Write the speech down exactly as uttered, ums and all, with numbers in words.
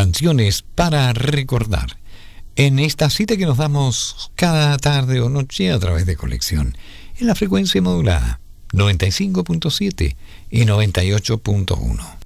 Canciones para recordar. En esta cita que nos damos cada tarde o noche a través de Conexión, en la frecuencia modulada noventa y cinco punto siete y noventa y ocho punto uno.